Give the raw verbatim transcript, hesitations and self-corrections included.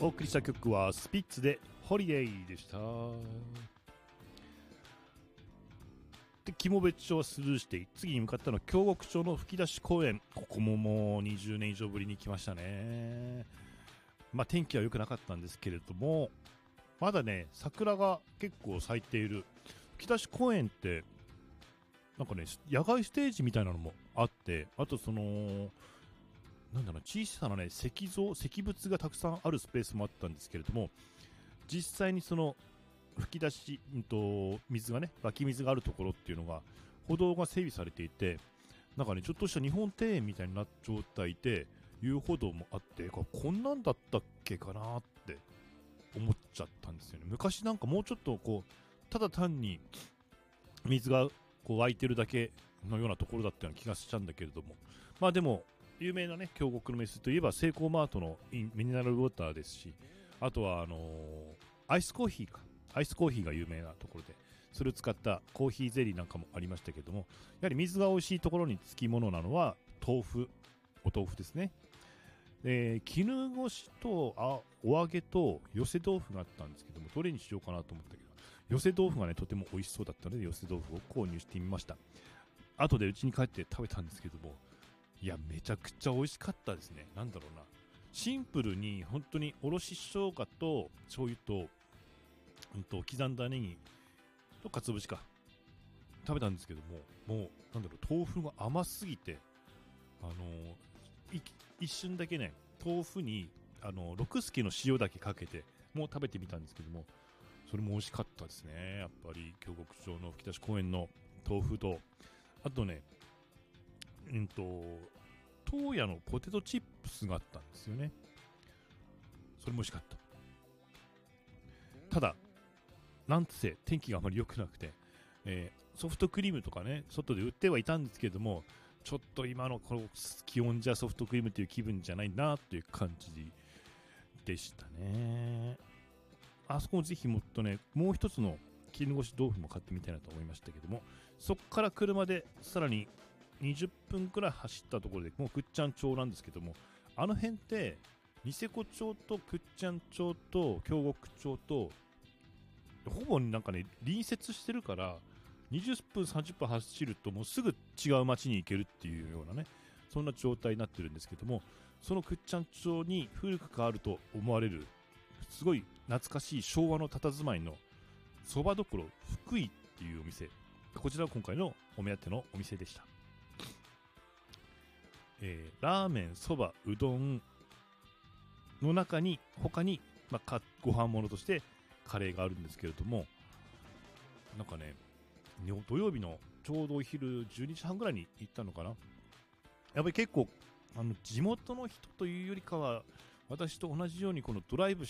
お送りした曲はスピッツでホリデーでした。で、肝別町はスルーして次に向かったのは京極町の吹き出し公園。ここももうにじゅうねん以上ぶりに来ましたね。まあ天気は良くなかったんですけれども、まだね桜が結構咲いている吹き出し公園ってなんかね野外ステージみたいなのもあって、あとそのなんだろう、小さなね石像石仏がたくさんあるスペースもあったんですけれども、実際にその吹き出し、うんと水がね湧き水があるところっていうのが歩道が整備されていて、なんかねちょっとした日本庭園みたいな状態で遊歩道もあって、こんなんだったっけかなって思っちゃったんですよね。昔なんかもうちょっとこうただ単に水がこう湧いてるだけのようなところだったような気がしちゃうんだけれども、まあでも有名なね京極の水といえばセイコーマートのミネラルウォーターですし、あとはあのー、アイスコーヒーかアイスコーヒーが有名なところで、それを使ったコーヒーゼリーなんかもありましたけども、やはり水が美味しいところにつきものなのは豆腐、お豆腐ですね。で、絹ごしとあお揚げと寄せ豆腐があったんですけども、どれにしようかなと思ったけど、寄せ豆腐がねとても美味しそうだったので寄せ豆腐を購入してみました。後で家に帰って食べたんですけども、いやめちゃくちゃ美味しかったですね。なんだろうな、シンプルに本当におろし生姜と醤油と、うんと刻んだネギとかつぶしか食べたんですけども、もうなんだろう、豆腐が甘すぎて、あのー、一瞬だけね豆腐にあの六助の塩だけかけてもう食べてみたんですけども、それも美味しかったですね。やっぱり京極町の吹き出し公園の豆腐と、あとねうんと東野のポテトチップスがあったんですよね。それも美味しかった。ただなんつせ天気があまり良くなくて、えー、ソフトクリームとかね外で売ってはいたんですけども、ちょっと今のこの気温じゃソフトクリームという気分じゃないなという感じでしたね。あそこもぜひもっとねもう一つの絹ごし豆腐も買ってみたいなと思いましたけども、そこから車でさらににじゅっぷんくらい走ったところでもう倶知安町なんですけども、あの辺ってニセコ町と倶知安町と京極町とほぼなんかね隣接してるから、にじゅっぷんさんじゅっぷん走るともうすぐ違う町に行けるっていうようなね、そんな状態になってるんですけども、その倶知安町に古くからあると思われるすごい懐かしい昭和の佇まいのそばどころ福井っていうお店、こちらは今回のお目当てのお店でした。えー、ラーメン、そば、うどんの中に他に、まあ、ご飯物としてカレーがあるんですけれども、なんかね土曜日のちょうどお昼じゅうにじはんぐらいに行ったのかな。やっぱり結構あの地元の人というよりかは私と同じようにこのドライブ